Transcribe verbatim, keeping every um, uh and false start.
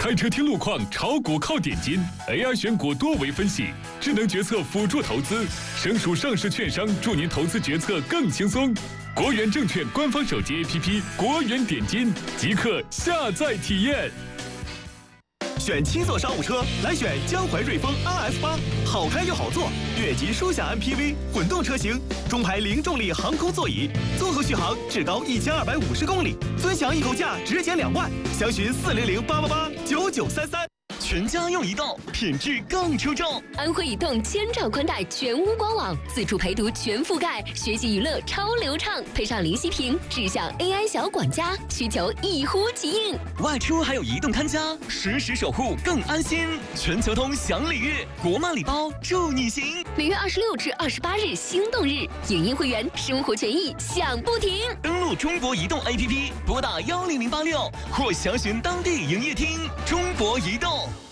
开车听路况，炒股靠点金 ，A I 选股多维分析，智能决策辅助投资，省属上市券商助您投资决策更轻松。国元证券官方手机 A P P 国元点金，即刻下载体验。 选七座商务车，来选江淮瑞风 R F 八，好开又好坐，越级舒享 M P V 混动车型，中排零重力航空座椅，综合续航至高一千二百五十公里，尊享易购价直减两万，详询四零零八八八九九三三。全家用移动，品质更出众。 安徽移动千兆宽带全屋官网，自主陪读全覆盖，学习娱乐超流畅，配上林息屏，智享 A I 小管家，需求一呼即应。 外出还有移动看家，实时守护更安心。全球通享礼遇，国漫礼包助你行。 每月二十六至二十八日心动日，影音会员生活权益享不停。 登录中国移动 A P P， 拨打幺零零八六或详询当地营业厅。中国移动。